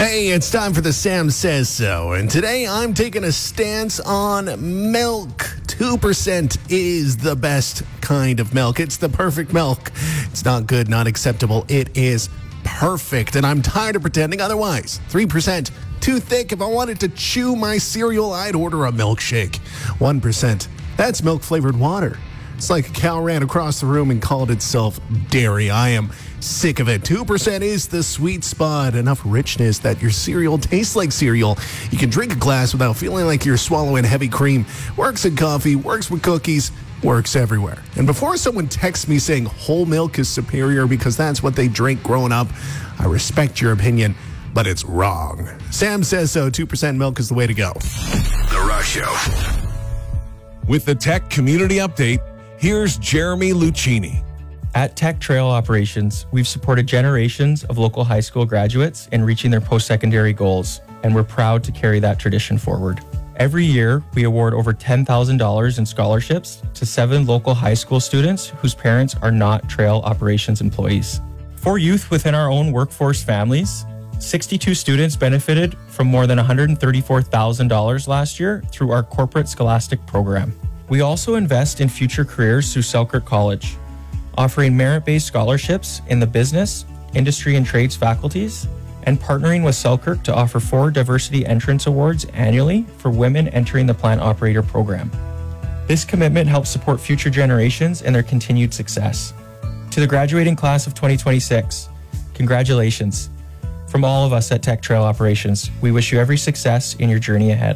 Hey, it's time for the Sam Says So, and today I'm taking a stance on milk. 2% is the best kind of milk. It's the perfect milk. It's not good, not acceptable. It is perfect, and I'm tired of pretending otherwise. 3%, too thick. If I wanted to chew my cereal, I'd order a milkshake. 1%, that's milk-flavored water. It's like a cow ran across the room and called itself dairy. I am sick of it. 2% is the sweet spot. Enough richness that your cereal tastes like cereal. You can drink a glass without feeling like you're swallowing heavy cream. Works in coffee, works with cookies, works everywhere. And before someone texts me saying whole milk is superior because that's what they drink growing up, I respect your opinion, but it's wrong. Sam Says So. 2% milk is the way to go. The Rush Show. With the Tech Community Update, here's Jeremy Lucchini. At Tech Trail Operations, we've supported generations of local high school graduates in reaching their post-secondary goals, and we're proud to carry that tradition forward. Every year, we award over $10,000 in scholarships to 7 local high school students whose parents are not Trail Operations employees. For youth within our own workforce families, 62 students benefited from more than $134,000 last year through our corporate scholastic program. We also invest in future careers through Selkirk College, offering merit-based scholarships in the business, industry, and trades faculties, and partnering with Selkirk to offer 4 diversity entrance awards annually for women entering the plant operator program. This commitment helps support future generations and their continued success. To the graduating class of 2026, congratulations. From all of us at Tech Trail Operations, we wish you every success in your journey ahead.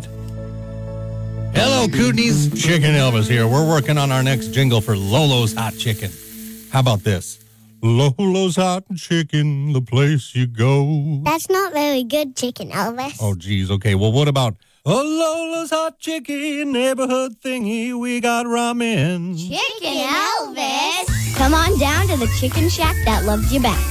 Hello, Kootenays. Chicken Elvis here. We're working on our next jingle for Lolo's Hot Chicken. How about this? Lolo's Hot Chicken, the place you go. That's not very good, Chicken Elvis. Oh, geez. Okay, well, what about Lolo's Hot Chicken, neighborhood thingy, we got ramen. Chicken Elvis. Come on down to the chicken shack that loves you back.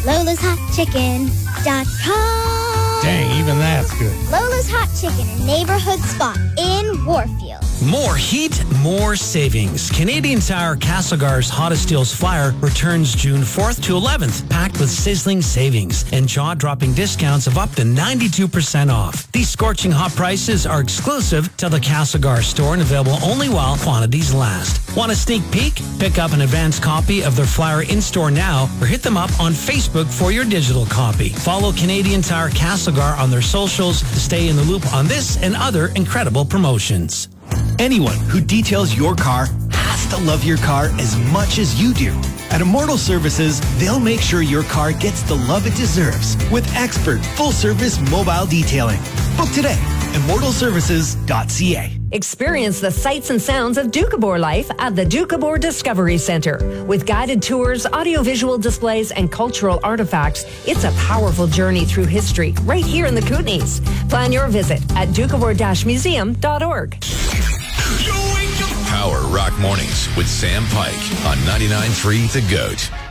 LolasHotChicken.com. Dang, even that's good. Lola's Hot Chicken, a neighborhood spot in Warfield. More heat, more savings. Canadian Tire Castlegar's Hottest Deals Flyer returns June 4th to 11th, packed with sizzling savings and jaw-dropping discounts of up to 92% off. These scorching hot prices are exclusive to the Castlegar store and available only while quantities last. Want a sneak peek? Pick up an advanced copy of their flyer in-store now or hit them up on Facebook for your digital copy. Follow Canadian Tire Castlegar on their socials to stay in the loop on this and other incredible promotions. Anyone who details your car has to love your car as much as you do. At Immortal Services, they'll make sure your car gets the love it deserves with expert full-service mobile detailing. Book today, immortalservices.ca. Experience the sights and sounds of Doukhobor life at the Doukhobor Discovery Center. With guided tours, audiovisual displays, and cultural artifacts, it's a powerful journey through history right here in the Kootenays. Plan your visit at doukhobor-museum.org. Power Rock Mornings with Sam Pike on 99.3 The Goat.